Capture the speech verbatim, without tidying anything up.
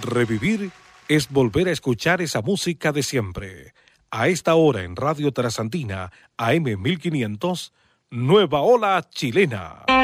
Revivir es volver a escuchar esa música de siempre. A esta hora en Radio Trasandina, A M mil quinientos, Nueva Ola Chilena.